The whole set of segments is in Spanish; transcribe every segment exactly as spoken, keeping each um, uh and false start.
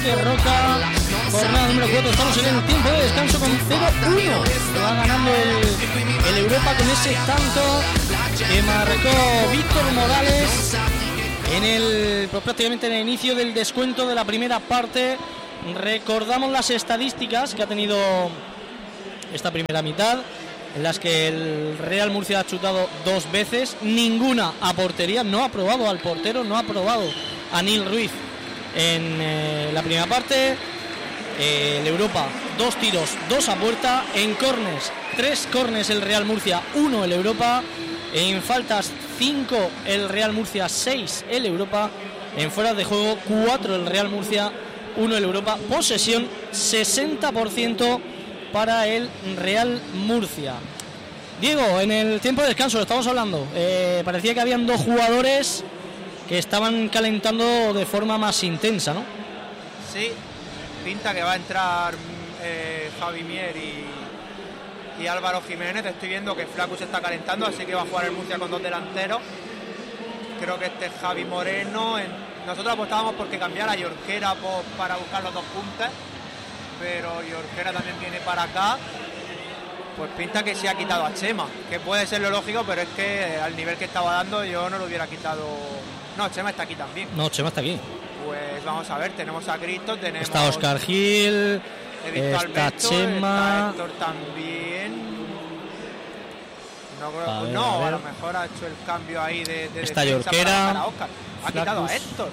Roque Roca. Jornada número cuatro, estamos en el tiempo de descanso con cero uno. Va ganando el, el Europa con ese tanto que marcó Víctor Morales en el, pues prácticamente en el inicio del descuento de la primera parte. Recordamos las estadísticas que ha tenido esta primera mitad, en las que el Real Murcia ha chutado dos veces, ninguna a portería, no ha probado al portero, no ha probado a Nil Ruiz en eh, la primera parte. Eh, el Europa, dos tiros, dos a puerta. En córners, tres córners el Real Murcia, uno el Europa. En faltas, cinco el Real Murcia, seis el Europa. En fuera de juego, cuatro el Real Murcia, uno el Europa. Posesión, sesenta por ciento para el Real Murcia. Diego, en el tiempo de descanso lo estamos hablando, eh, parecía que habían dos jugadores que estaban calentando de forma más intensa, ¿no? Sí, pinta que va a entrar eh, Javi Mier y, y Álvaro Jiménez. Estoy viendo que Flaco se está calentando, así que va a jugar el Murcia con dos delanteros. Creo que este es Javi Moreno. En, nosotros apostábamos porque cambiara a Yorquera por, para buscar los dos puntos, pero Yorquera también viene para acá. Pues pinta que se ha quitado a Chema, que puede ser lo lógico, pero es que al nivel que estaba dando yo no lo hubiera quitado. No, Chema está aquí también. No, Chema está aquí. Pues vamos a ver, tenemos a Cristo, tenemos... Está Oscar Gil, está Alberto, Chema... Está Héctor también... No, creo, a ver, no a, a, ver. lo mejor ha hecho el cambio ahí de, de está defensa Yorquera, para, para Oscar. Ha Flacus. quitado a Héctor.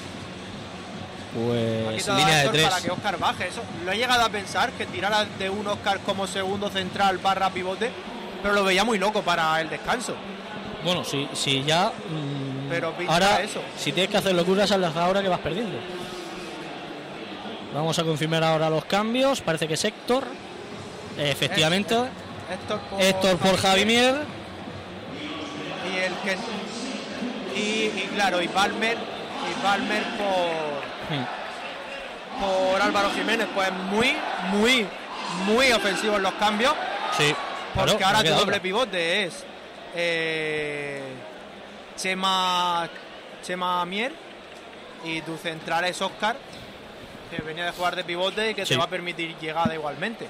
Pues Ha quitado línea a de Héctor tres. para que Oscar baje. Eso lo he llegado a pensar, que tirara de un Oscar como segundo central barra pivote, pero lo veía muy loco para el descanso. Bueno, si, si ya... Mmm, pero pinta ahora, eso. si tienes que hacer locuras, hazlas ahora que vas perdiendo. Vamos a confirmar ahora los cambios. Parece que es Héctor. Efectivamente. Héctor por, Héctor por Javi Mier. Y el que... Y, y claro, y Palmer, y Palmer por... Hmm. por Álvaro Jiménez. Pues muy, muy, muy ofensivos los cambios. Sí. Porque claro, ahora tu doble otra. pivote es eh, Chema Chema Mier y tu central es Oscar, que venía de jugar de pivote y que sí. te va a permitir llegada igualmente.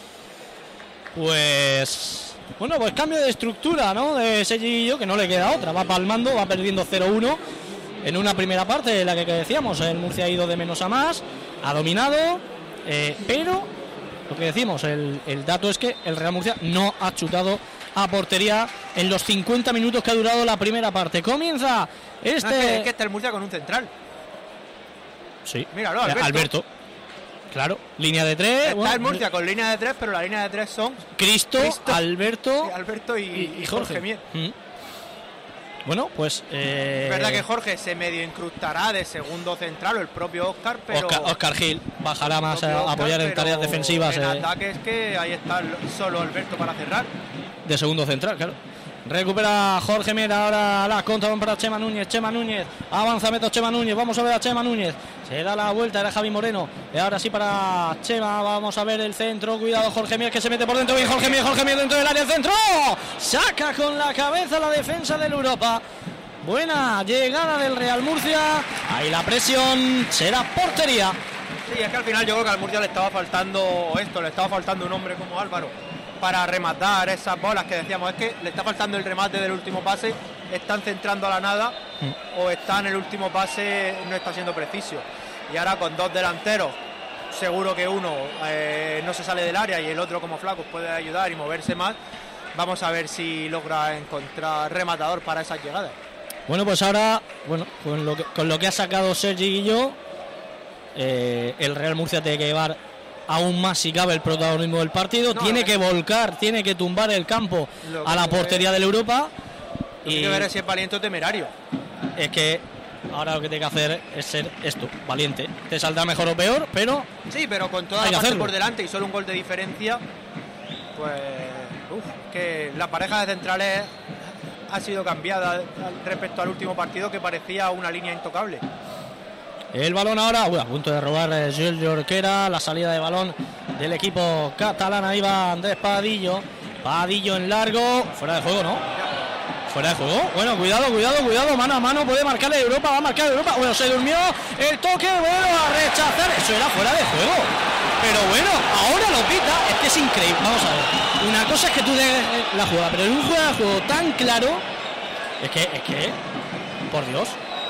Pues bueno, pues cambio de estructura, ¿no? De Sellillo, que no le queda otra, va palmando, va perdiendo cero uno en una primera parte de la que, que decíamos, el Murcia ha ido de menos a más, ha dominado, eh, pero lo que decimos, el, el dato es que el Real Murcia no ha chutado a portería en los cincuenta minutos que ha durado la primera parte. Comienza este... No, es, que, es que está el Murcia con un central. Sí, míralo, Alberto. Alberto. Claro, línea de tres. Está bueno, el Murcia con línea de tres, pero la línea de tres son Cristo, Cristo Alberto, sí, Alberto y, y, y Jorge. Jorge Mier. Mm. Bueno, pues... Eh... Es verdad que Jorge se medio incrustará de segundo central, o el propio Oscar, pero... Oscar, Oscar Gil bajará más a Oscar, apoyar en tareas defensivas. En eh, ataques que ahí está solo Alberto para cerrar. De segundo central, claro. Recupera Jorge Mier, ahora la contra para Chema Núñez, Chema Núñez, avanza Meto Chema Núñez, vamos a ver a Chema Núñez, se da la vuelta, era Javi Moreno, y ahora sí para Chema, vamos a ver el centro, cuidado Jorge Mier que se mete por dentro, bien Jorge Mier, Jorge Mier dentro del área, el centro, saca con la cabeza la defensa del Europa. Buena llegada del Real Murcia, ahí la presión, será portería. Sí, es que al final yo creo que al Murcia le estaba faltando esto, le estaba faltando un hombre como Álvaro para rematar esas bolas que decíamos. Es que le está faltando el remate del último pase, están centrando a la nada mm. o está en el último pase, no está siendo preciso. Y ahora con dos delanteros, seguro que uno eh, no se sale del área y el otro como Flacos puede ayudar y moverse más. Vamos a ver si logra encontrar rematador para esas llegadas. Bueno, pues ahora, bueno, con lo que, con lo que ha sacado Sergi Guilló, eh, el Real Murcia tiene que llevar aún más, si cabe, el protagonismo del partido. No, tiene que, que volcar, tiene que tumbar el campo a la portería del Europa. Y hay que ver si es valiente o temerario. Es que ahora lo que tiene que hacer es ser esto, valiente. Te saldrá mejor o peor, pero... Sí, pero con toda la parte por delante y solo un gol de diferencia, pues... Uf, que la pareja de centrales ha sido cambiada respecto al último partido, que parecía una línea intocable. El balón ahora, bueno, a punto de robar eh, Gil Jorquera, la salida de balón del equipo catalán. Ahí va Andrés Padillo, Padillo en largo, fuera de juego, ¿no? fuera de juego. Bueno, cuidado, cuidado, cuidado. Mano a mano puede marcar Europa. Va a marcar Europa. Bueno, se durmió. El toque, bueno, a rechazar. Eso era fuera de juego. Pero bueno, ahora lo pita. Es que es increíble. Vamos a ver. Una cosa es que tú des la jugada, pero en un juego de juego tan claro. Es que, es que. Por Dios.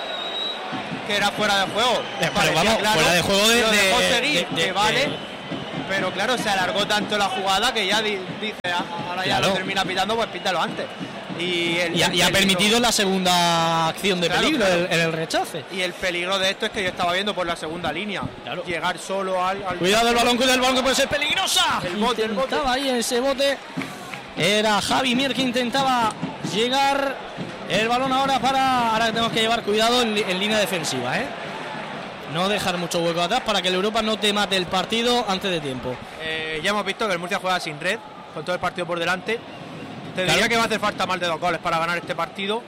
Que era fuera de juego. Eh, pero vamos, claro, fuera de juego de. Lo de, dejó de, seguir, de, de, que vale. de, Pero claro, se alargó tanto la jugada que ya di, dice, ahora ya claro. Lo termina pitando, pues pítalo antes. Y, el, y, ha, el y ha permitido la segunda acción de claro, peligro claro. En, en el rechace. Y el peligro de esto es que yo estaba viendo por la segunda línea. Claro. Llegar solo al, al. Cuidado el balón, cuidado el balón que puede ser peligrosa. El bote, el bote. Estaba ahí ese bote. Era Javi Mier que intentaba llegar. El balón ahora para. Ahora tenemos que llevar cuidado en, en línea defensiva, ¿eh? No dejar mucho hueco atrás para que el Europa no te mate el partido antes de tiempo. Eh, ya hemos visto que el Murcia juega sin red, con todo el partido por delante. Te diría claro. que va a hacer falta más de dos goles para ganar este partido.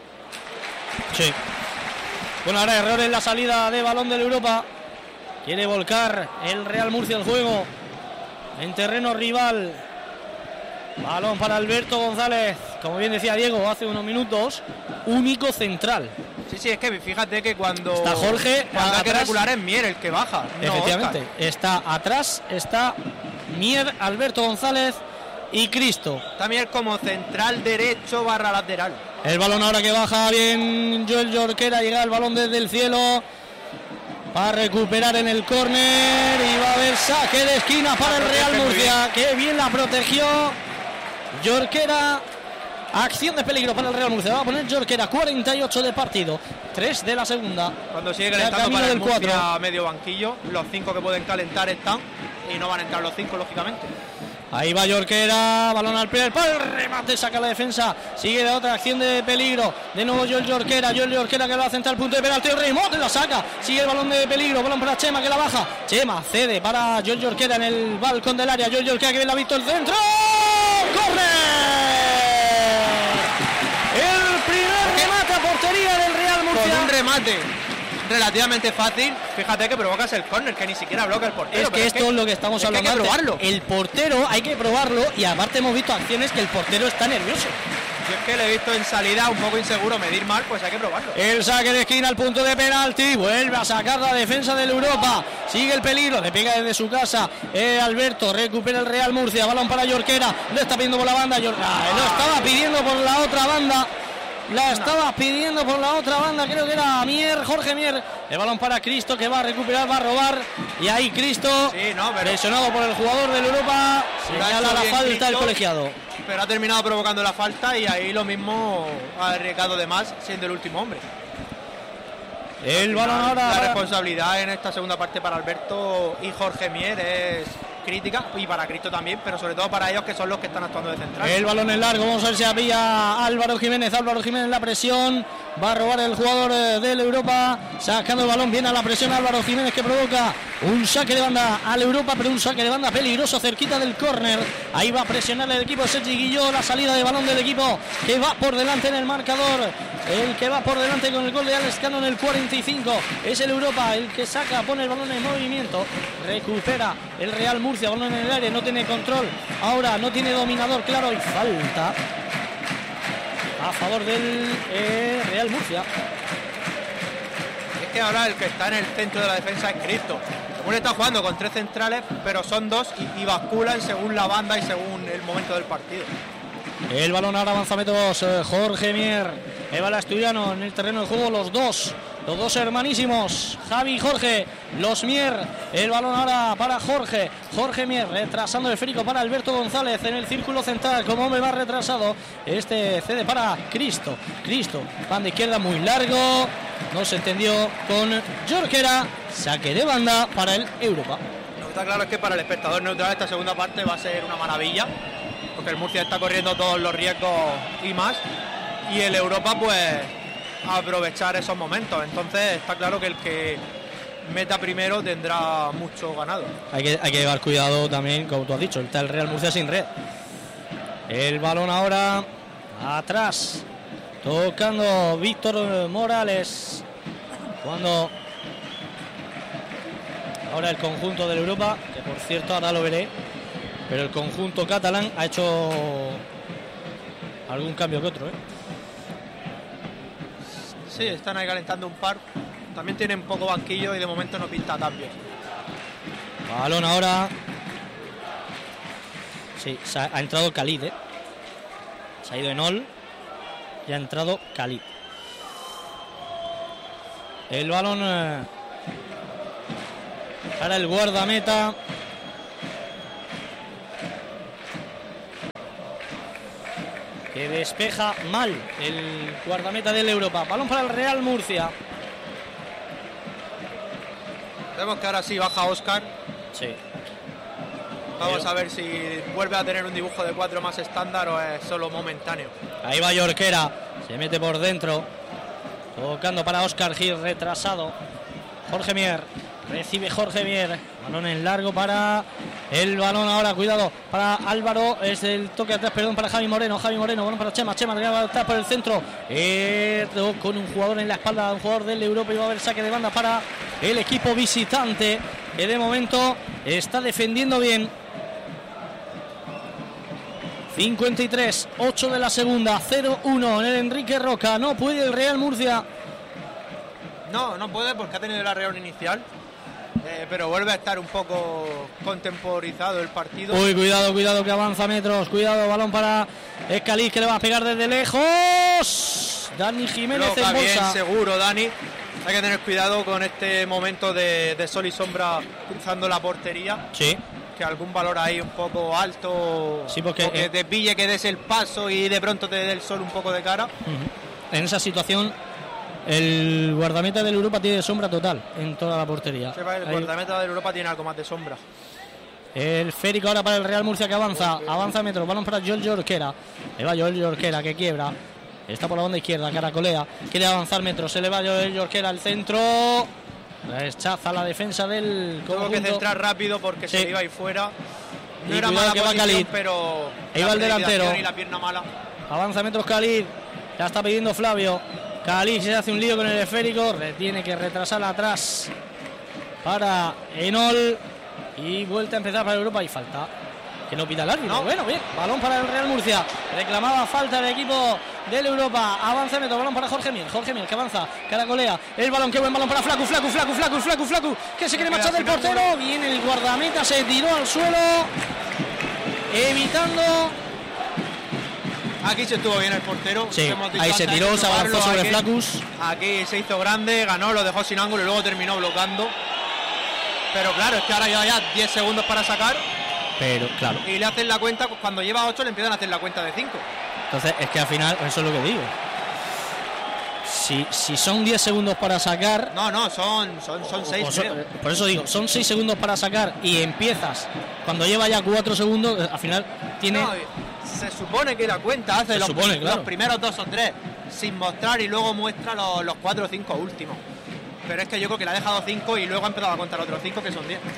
Sí. Bueno, ahora error en la salida de balón del Europa. Quiere volcar el Real Murcia el juego en terreno rival. Balón para Alberto González. Como bien decía Diego hace unos minutos, único central. Sí, sí, es que fíjate que cuando está Jorge, cuando hay que regular es Mier el que baja. Efectivamente, no está atrás, está Mier, Alberto González y Cristo. Está Mier como central derecho barra lateral. El balón ahora que baja bien Joel Jorquera, llega el balón desde el cielo. Va a recuperar en el córner y va a haber saque de esquina para el Real Murcia. Qué bien la protegió Jorquera. Acción de peligro para el Real Murcia. Va a poner Jorquera, cuarenta y ocho de partido, tres de la segunda. Cuando sigue calentando para el Murcia a medio banquillo, los cinco que pueden calentar están y no van a entrar los cinco, lógicamente. Ahí va Jorquera, balón al primer palo, remate, saca la defensa, sigue la otra acción de peligro, de nuevo Joel Jorquera, Joel Jorquera que va a centrar el punto de penalti, el remote la saca, sigue el balón de peligro, balón para Chema que la baja, Chema cede para Joel Jorquera en el balcón del área, Joel Jorquera que bien la ha visto el centro, ¡corner! El primer remate a portería del Real Murcia. Con un remate relativamente fácil, fíjate que provocas el córner, que ni siquiera bloquea el portero. Es que esto es, que es lo que estamos es hablando. Que hay que probarlo. El portero hay que probarlo y aparte hemos visto acciones que el portero está nervioso. Yo es que le he visto en salida un poco inseguro, medir mal, pues hay que probarlo. El saque de esquina al punto de penalti, vuelve a sacar la defensa del Europa, sigue el peligro, le pega desde su casa eh, Alberto, recupera el Real Murcia, balón para Jorquera, le está pidiendo por la banda, Jorquera, ah, lo estaba pidiendo por la otra banda. La estaba pidiendo por la otra banda, creo que era Mier, Jorge Mier. El balón para Cristo que va a recuperar, va a robar. Y ahí Cristo, sí, no, pero... presionado por el jugador del Europa, señala la falta Cristo, el colegiado. Pero ha terminado provocando la falta y ahí lo mismo ha arriesgado de más siendo el último hombre. El balón ahora... La responsabilidad en esta segunda parte para Alberto y Jorge Mier es crítica, y para Cristo también, pero sobre todo para ellos que son los que están actuando de central. El balón es largo, vamos a ver si había Álvaro Jiménez, Álvaro Jiménez la presión, va a robar el jugador del Europa, sacando el balón, viene a la presión Álvaro Jiménez que provoca un saque de banda al Europa, pero un saque de banda peligroso cerquita del córner. Ahí va a presionar el equipo de Sergi Guilló, la salida de balón del equipo que va por delante en el marcador. El que va por delante con el gol de Alex Cano en el cuarenta y cinco es el Europa, el que saca, pone el balón en movimiento, recupera el Real Murcia, balón en el aire, no tiene control, ahora no tiene dominador, claro, y falta a favor del eh, Real Murcia. Es que ahora el que está en el centro de la defensa es Cristo. Según está jugando con tres centrales, pero son dos y, y basculan según la banda y según el momento del partido. El balón ahora avanza metros eh, Jorge Mier, Eva Asturiano en el terreno de juego, los dos, los dos hermanísimos, Javi y Jorge, los Mier. El balón ahora para Jorge, Jorge Mier, retrasando el esférico para Alberto González en el círculo central, como hombre más retrasado, este cede para Cristo, Cristo, banda izquierda muy largo, no se entendió con Jorquera, saque de banda para el Europa. Lo que está claro es que para el espectador neutral esta segunda parte va a ser una maravilla, porque el Murcia está corriendo todos los riesgos y más, y el Europa pues aprovechar esos momentos. Entonces está claro que el que meta primero tendrá mucho ganado. Hay que, hay que llevar cuidado también, como tú has dicho, está el Real Murcia sin red. El balón ahora atrás, tocando Víctor Morales, cuando ahora el conjunto del Europa, que por cierto ahora lo veré, pero el conjunto catalán ha hecho algún cambio que otro, ¿eh? Sí, están ahí calentando un par. También tienen poco banquillo y de momento no pinta tan bien. Balón ahora. Sí, se ha, ha entrado Khalid, ¿eh? Se ha ido Enol y ha entrado Khalid. El balón eh, para el guardameta. Que despeja mal el guardameta del Europa. Balón para el Real Murcia. Vemos que ahora sí baja Óscar. Sí. Vamos a ver si vuelve a tener un dibujo de cuatro más estándar o es solo momentáneo. Ahí va Jorquera. Se mete por dentro. Tocando para Óscar Gil, retrasado. Jorge Mier. Recibe Jorge Mier. Balón en largo para el balón ahora. Cuidado para Álvaro. Es el toque atrás, perdón, para Javi Moreno. Javi Moreno, balón para Chema. Chema va a estar por el centro. Eh, con un jugador en la espalda, un jugador del Europa. Y va a haber saque de banda para el equipo visitante, que de momento está defendiendo bien. cincuenta y tres, ocho de la segunda, cero uno en el Enrique Roca. No puede el Real Murcia. No, no puede porque ha tenido la reunión inicial. Eh, pero vuelve a estar un poco contemporizado el partido. Uy, cuidado, cuidado que avanza metros. Cuidado, balón para Escalís, que le va a pegar desde lejos. Dani Jiménez Loca, en bolsa. bien seguro, Dani. Hay que tener cuidado con este momento de, de sol y sombra cruzando la portería. Sí. Que algún valor ahí un poco alto. Sí, porque o que eh, te pille, que des el paso y de pronto te dé el sol un poco de cara. Uh-huh. En esa situación, el guardameta del Europa tiene sombra total en toda la portería. Sí, el ahí. guardameta del Europa tiene algo más de sombra. El esférico ahora para el Real Murcia, que avanza. Avanza metro. Balón para Joel Jorquera. Le va Joel Jorquera, que quiebra. Está por la banda izquierda, caracolea. Quiere avanzar metro. Se le va Joel Jorquera al centro. Rechaza la defensa del conjunto. Tuvo que centrar rápido porque sí. Se iba ahí fuera. No y era mala que posición, Khalid. Pero ahí va el delantero. Y la pierna mala. Avanza metros Khalid. Ya está pidiendo Flavio. Khalid se hace un lío con el esférico. Tiene que retrasar atrás para Enol. Y vuelta a empezar para Europa. Y falta. Que no pita el árbitro. No. Bueno, bien. Balón para el Real Murcia. Reclamaba falta el equipo del Europa. Avanza metro. Balón para Jorge Miel. Jorge Miel que avanza. Caracolea. El balón. Qué buen balón para Flacu. Flacu, Flacu, Flacu, Flacu, Flacu. Que se quiere marchar del portero. Viene el guardameta. Se tiró al suelo. Evitando. Aquí se estuvo bien el portero. Sí, ahí se tiró, se avanzó sobre aquí, Flacus. Aquí se hizo grande, ganó, lo dejó sin ángulo y luego terminó bloqueando. Pero claro, es que ahora lleva ya diez segundos para sacar. Pero claro. Y le hacen la cuenta, cuando lleva ocho le empiezan a hacer la cuenta de cinco. Entonces es que al final, eso es lo que digo. Si, si son diez segundos para sacar. No, no, son son, son seis. Son, por eso digo, son seis segundos para sacar y empiezas cuando lleva ya cuatro segundos, al final tiene. No, se supone que la cuenta hace los, supone, claro. los primeros dos o tres sin mostrar y luego muestra los, los cuatro o cinco últimos. Pero es que yo creo que le ha dejado cinco y luego ha empezado a contar otros cinco, que son diez.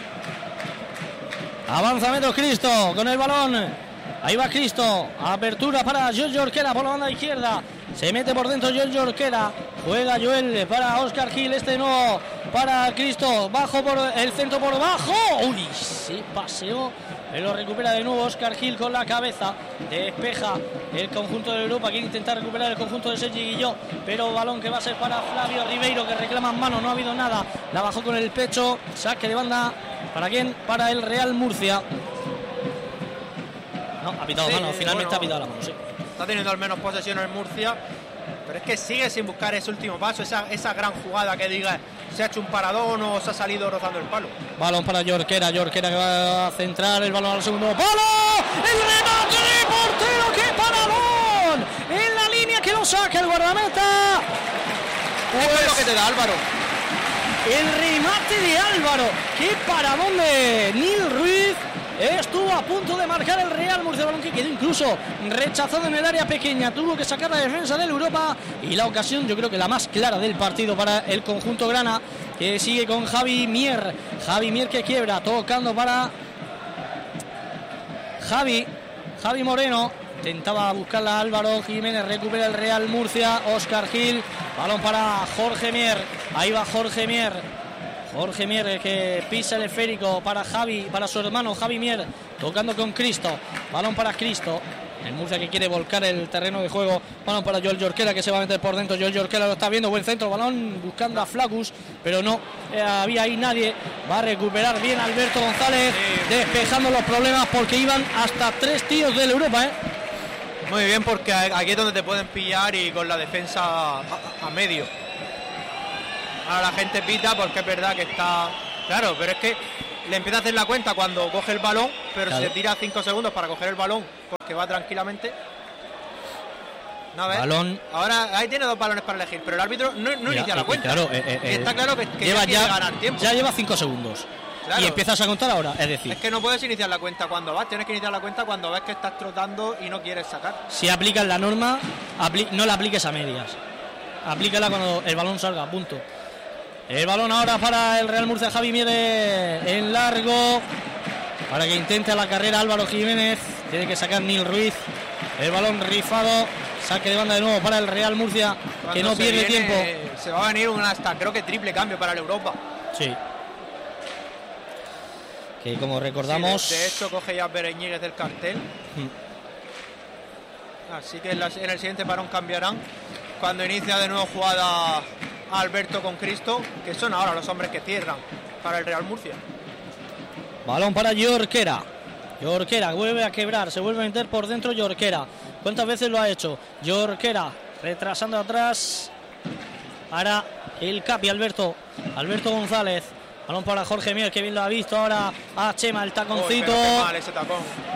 Avanza metros Cristo con el balón. Ahí va Cristo. Apertura para Joel Jorquera por la banda izquierda. Se mete por dentro Joel Jorquera. Juega Joel para Óscar Gil. Este no para Cristo. Bajo por el centro por bajo. Uy, se paseó. Pero recupera de nuevo Óscar Gil con la cabeza. Despeja el conjunto de Europa. Quiere intentar recuperar el conjunto de Sergi Guilló. Pero balón que va a ser para Flavio Ribeiro, que reclama mano. No ha habido nada. La bajó con el pecho. Saque de banda. ¿Para quién? Para el Real Murcia. No, ha pitado sí, mano. Finalmente bueno, ha pitado la mano, sí. Está teniendo al menos posesión en Murcia. Pero es que sigue sin buscar ese último paso. Esa, esa gran jugada que diga se ha hecho un paradón o se ha salido rozando el palo. Balón para Jorquera. Jorquera que va a centrar el balón al segundo palo. El remate de portero. ¡Qué paradón! En la línea que lo saca el guardameta. Pues eso es lo que te da Álvaro. El remate de Álvaro. ¡Qué paradón de Nil Ruiz! Estuvo a punto de marcar el Real Murcia, balón que quedó incluso rechazado en el área pequeña. Tuvo que sacar la defensa del Europa y la ocasión, yo creo que la más clara del partido para el conjunto grana, que sigue con Javi Mier. Javi Mier que quiebra, tocando para Javi. Javi Moreno. Intentaba buscarla Álvaro Jiménez, recupera el Real Murcia. Óscar Gil, balón para Jorge Mier. Ahí va Jorge Mier. Jorge Mier que pisa el esférico para Javi, para su hermano Javi Mier, tocando con Cristo. Balón para Cristo. El Murcia que quiere volcar el terreno de juego. Balón para Joel Jorquera, que se va a meter por dentro. Joel Jorquera lo está viendo. Buen centro. Balón buscando a Flacus, pero no eh, había ahí nadie. Va a recuperar bien Alberto González, sí, despejando los problemas, porque iban hasta tres tíos del Europa, ¿eh? Muy bien, porque aquí es donde te pueden pillar y con la defensa a, a medio. Ahora la gente pita porque es verdad que está... Claro, pero es que le empieza a hacer la cuenta cuando coge el balón, pero claro, se tira cinco segundos para coger el balón porque va tranquilamente. No, ¿ves? Balón. Ahora ahí tiene dos balones para elegir, pero el árbitro no, no Mira, inicia la cuenta. Claro, eh, eh, está claro que, que lleva ya quiere ya, ganar tiempo. Ya lleva cinco segundos. Claro. Y empiezas a contar ahora, es decir... Es que no puedes iniciar la cuenta cuando vas, tienes que iniciar la cuenta cuando ves que estás trotando y no quieres sacar. Si aplicas la norma, apli- no la apliques a medias. Aplícala cuando el balón salga, punto. El balón ahora para el Real Murcia, Javi Miede en largo, para que intente la carrera Álvaro Jiménez. Tiene que sacar Nil Ruiz. El balón rifado, saque de banda de nuevo para el Real Murcia, cuando que no pierde viene, tiempo. Se va a venir un hasta, creo que triple cambio para el Europa. Sí. Que como recordamos... Sí, de, de hecho coge ya Bereñíguez del cartel. Hmm. Así que en, la, en el siguiente parón cambiarán. Cuando inicia de nuevo jugada Alberto con Cristo, que son ahora los hombres que cierran para el Real Murcia. Balón para Jorquera. Jorquera vuelve a quebrar, se vuelve a meter por dentro Jorquera. ¿Cuántas veces lo ha hecho? Jorquera retrasando atrás. Ahora el Capi Alberto. Alberto González. Balón para Jorge Mier, que bien lo ha visto ahora a Chema, el taconcito. Uy, qué mal ese tacón.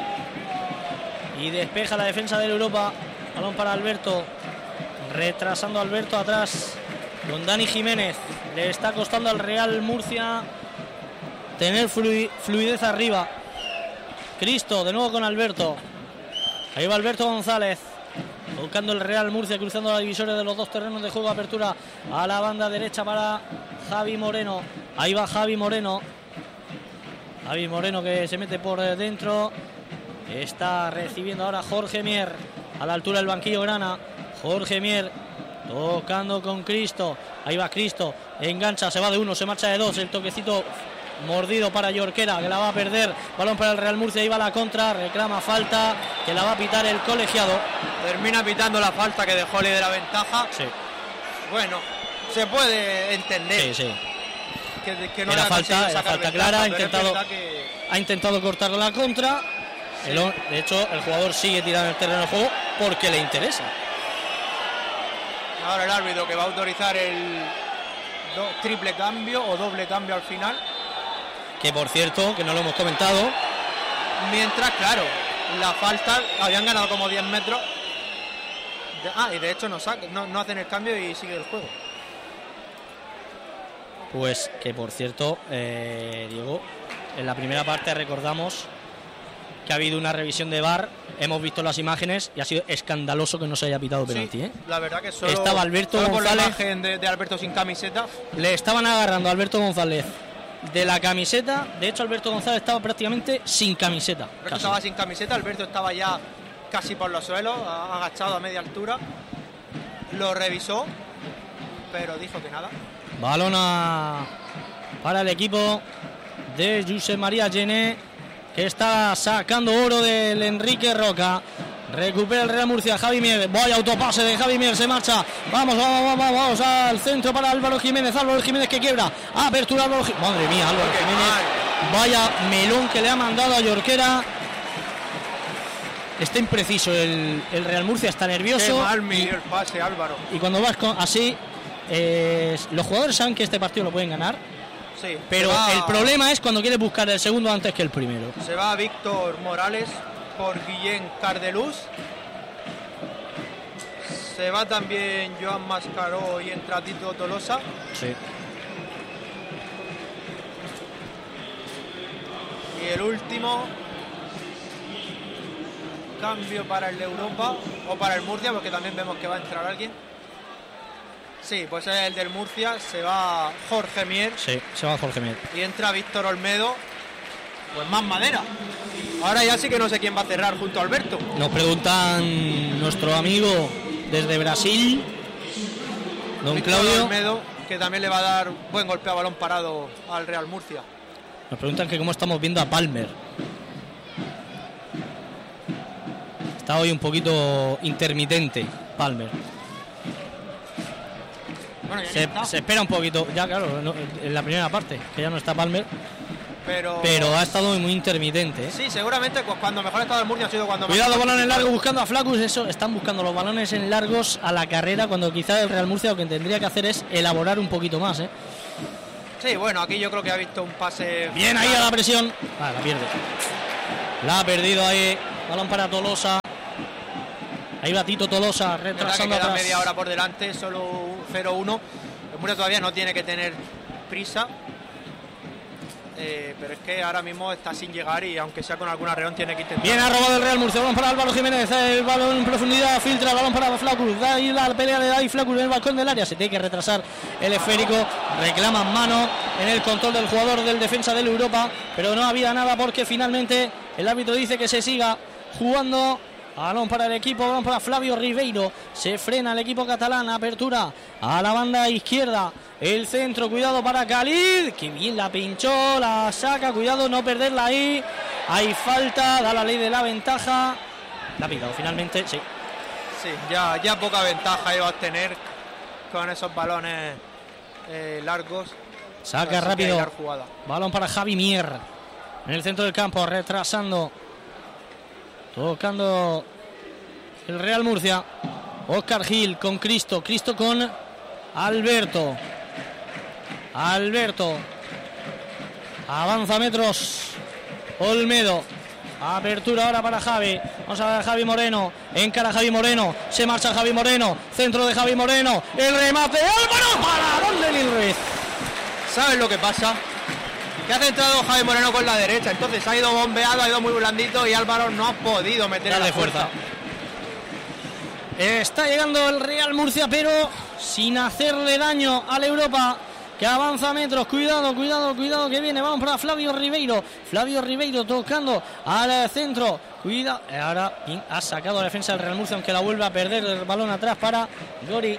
Y despeja la defensa del Europa. Balón para Alberto. Retrasando Alberto atrás con Dani Jiménez. Le está costando al Real Murcia tener fluidez arriba. Cristo de nuevo con Alberto. Ahí va Alberto González, buscando el Real Murcia, cruzando la divisoria de los dos terrenos de juego. Apertura a la banda derecha para Javi Moreno. Ahí va Javi Moreno. Javi Moreno que se mete por dentro. Está recibiendo ahora Jorge Mier a la altura del banquillo grana. Jorge Mier tocando con Cristo. Ahí va Cristo, engancha, se va de uno, se marcha de dos. El toquecito mordido para Jorquera, que la va a perder. Balón para el Real Murcia, ahí va la contra, reclama falta, que la va a pitar el colegiado. Termina pitando la falta que dejó de la ventaja. Sí. Bueno, se puede entender. Sí, sí. Que, que no era falta, era falta ventaja, clara, ha intentado, que... ha intentado cortar la contra. Sí. El, de hecho, el jugador sigue tirando el terreno de juego porque le interesa. Ahora el árbitro que va a autorizar el do, triple cambio o doble cambio al final. Que por cierto, que no lo hemos comentado. Mientras, claro, la falta, habían ganado como diez metros. De, ah, y de hecho no, saque, no, no hacen el cambio y sigue el juego. Pues que por cierto, eh, Diego, en la primera parte recordamos que ha habido una revisión de V A R, hemos visto las imágenes y ha sido escandaloso que no se haya pitado penalti, sí, ¿eh? La verdad que solo, estaba Alberto solo González, por la imagen de, de Alberto sin camiseta. Le estaban agarrando a Alberto González de la camiseta. De hecho, Alberto González estaba prácticamente sin camiseta. Alberto casi. estaba sin camiseta, Alberto estaba ya casi por los suelos, agachado a media altura. Lo revisó, pero dijo que nada. Balón a... para el equipo de Josep María Gené, que está sacando oro del Enrique Roca. Recupera el Real Murcia, Javi Mier. Vaya autopase de Javi Mier, se marcha. Vamos, vamos, vamos, vamos al centro para Álvaro Jiménez. Álvaro Jiménez que quiebra. Apertura Álvaro Jiménez. Madre mía, Álvaro Qué Jiménez. mal. Vaya melón que le ha mandado a Jorquera. Está impreciso el, el Real Murcia, está nervioso. Qué mal midió el pase, Álvaro. Y cuando vas con, así, eh, los jugadores saben que este partido lo pueden ganar. Sí, pero va, el problema es cuando quieres buscar el segundo antes que el primero. Se va Víctor Morales por Guillén Cardelús. Se va también Joan Mascaró y entra Tito Tolosa. Sí. Y el último cambio para el de Europa o para el Murcia, porque también vemos que va a entrar alguien. Sí, pues es el del Murcia, se va Jorge Mier. Sí, se va Jorge Mier. Y entra Víctor Olmedo, pues más madera. Ahora ya sí que no sé quién va a cerrar junto a Alberto. Nos preguntan nuestro amigo desde Brasil, don Víctor Claudio. Olmedo, que también le va a dar buen golpe a balón parado al Real Murcia. Nos preguntan que cómo estamos viendo a Palmer. Está hoy un poquito intermitente Palmer. Bueno, ya Se, se espera un poquito, ya claro, no, en la primera parte, que ya no está Palmer. Pero, pero ha estado muy intermitente, ¿eh? Sí, seguramente pues, cuando mejor ha estado el Murcia ha sido cuando... Cuidado, balón en largo buscando a Flaccus. Eso, están buscando los balones en largos a la carrera, cuando quizá el Real Murcia lo que tendría que hacer es elaborar un poquito más, ¿eh? Sí, bueno, aquí yo creo que ha visto un pase... Bien ahí a la presión. Ah, la pierde. La ha perdido ahí. Balón para Tolosa. Ahí va Tito Tolosa retrasando que queda atrás. Media hora por delante, solo cero uno. El Murcia todavía no tiene que tener prisa. Eh, pero es que ahora mismo está sin llegar y aunque sea con alguna reón tiene que intentar. Bien, ha robado el Real Murcia, balón para Álvaro Jiménez, el balón en profundidad, filtra el balón para Flaccus, da ahí la pelea de David Flaccus en el balcón del área, se tiene que retrasar el esférico, reclaman mano en el control del jugador del defensa del Europa, pero no había nada porque finalmente el árbitro dice que se siga jugando. Balón para el equipo, balón para Flavio Ribeiro. Se frena el equipo catalán. Apertura a la banda izquierda. El centro, cuidado para Khalid. Que bien la pinchó, la saca. Cuidado no perderla ahí. Hay falta, da la ley de la ventaja. La ha picado finalmente, sí. Sí, ya, ya poca ventaja iba a tener con esos balones eh, largos. Saca rápido. Balón para Javi Mier. En el centro del campo, retrasando. Tocando el Real Murcia. Óscar Gil con Cristo. Cristo con Alberto. Alberto. Avanza metros. Olmedo. Apertura ahora para Javi. Vamos a ver a Javi Moreno. Encara Javi Moreno. Se marcha Javi Moreno. Centro de Javi Moreno. El remate. Álvaro. Para donde Nil Ruiz. ¿Sabes lo que pasa? Que ha centrado Javi Moreno con la derecha, entonces ha ido bombeado, ha ido muy blandito y Álvaro no ha podido meter la fuerza. Está llegando el Real Murcia, pero sin hacerle daño al Europa, que avanza metros. Cuidado, cuidado, cuidado, que viene. Vamos para Flavio Ribeiro. Flavio Ribeiro tocando al centro. Cuida. Ahora ha sacado la defensa del Real Murcia, aunque la vuelve a perder el balón atrás para Gori.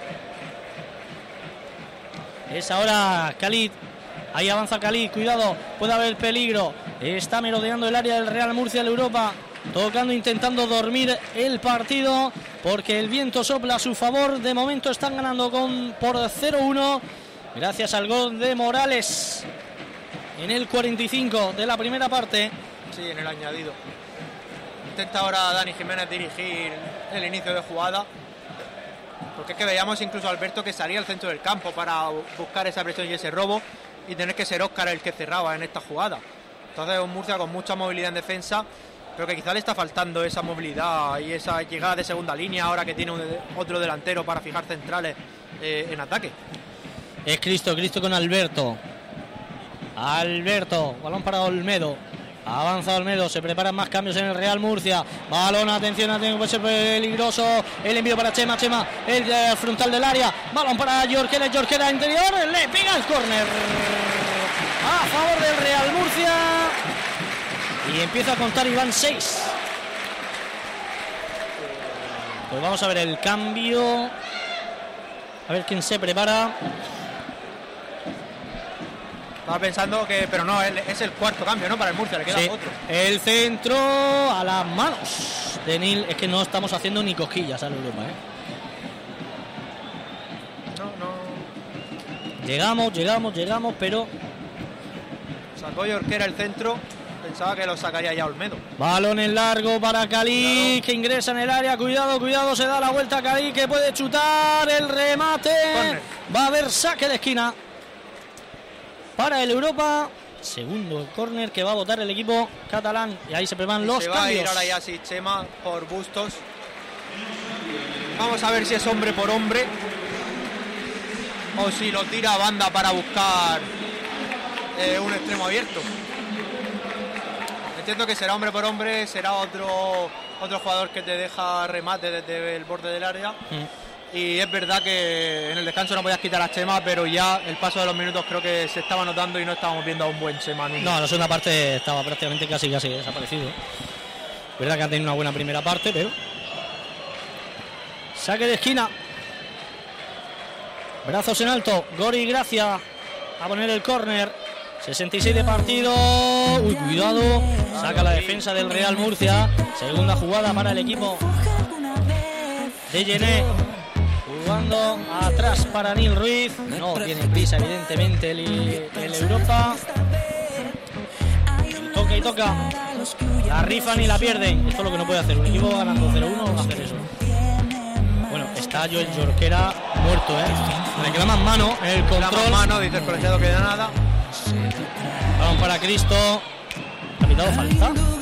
Es ahora Khalid. Ahí avanza Khalid, cuidado, puede haber peligro. Está merodeando el área del Real Murcia, el Europa, tocando, intentando dormir el partido, porque el viento sopla a su favor. De momento están ganando con por cero uno, gracias al gol de Morales en el cuarenta y cinco de la primera parte. Sí, en el añadido. Intenta ahora Dani Jiménez dirigir el inicio de jugada, porque es que veíamos incluso a Alberto que salía al centro del campo para buscar esa presión y ese robo, y tener que ser Óscar el que cerraba en esta jugada. Entonces un Murcia con mucha movilidad en defensa, pero que quizá le está faltando esa movilidad y esa llegada de segunda línea ahora que tiene un, otro delantero para fijar centrales eh, en ataque. Es Cristo, Cristo con Alberto. Alberto, balón para Olmedo. Avanza Olmedo, se preparan más cambios en el Real Murcia. Balón, atención, atención, puede ser peligroso. El envío para Chema, Chema, el, el frontal del área. Balón para Jorquera, Jorquera interior, le pega el córner a favor del Real Murcia. Y empieza a contar Iván seis. Pues vamos a ver el cambio. A ver quién se prepara. Estaba pensando que, pero no, es el cuarto cambio, ¿no? Para el Murcia, le queda sí, otro. El centro a las manos de Nil. Es que no estamos haciendo ni cosquillas al Europa, ¿eh? No, no. Llegamos, llegamos, llegamos, pero... Sacó Jorquera el centro. Pensaba que lo sacaría ya Olmedo. Balón en largo para Khalid, claro, que ingresa en el área. Cuidado, cuidado, se da la vuelta a Khalid, que puede chutar el remate. Corner. Va a haber saque de esquina para el Europa. Segundo córner que va a votar el equipo catalán. Y ahí se preparan los se cambios. Va a ir ahora ya sí, Chema por Bustos. Vamos a ver si es hombre por hombre o si lo tira a banda para buscar eh, un extremo abierto. Entiendo que será hombre por hombre, será otro otro jugador que te deja remate desde el borde del área. Mm. Y es verdad que en el descanso no podías quitar a Chema, pero ya el paso de los minutos creo que se estaba notando y no estábamos viendo a un buen Chema. Ni no, la segunda parte estaba prácticamente casi casi desaparecido. Verdad que han tenido una buena primera parte, pero... Saque de esquina. Brazos en alto. Gori Gracia a poner el córner. sesenta y seis de partido. Uy, cuidado. Saca la defensa del Real Murcia. Segunda jugada para el equipo de Gené. Jugando atrás para Nil Ruiz. No tiene prisa, evidentemente, el, el Europa. Y toca y toca. La rifan y la pierden. Esto es lo que no puede hacer. Un equipo ganando cero uno no va a hacer eso. Bueno, está Joel Jorquera muerto, ¿eh? Reclaman mano en el control. Reclaman mano, dice el colegiado que da nada. Balón para Cristo. ¿Ha pitado falta?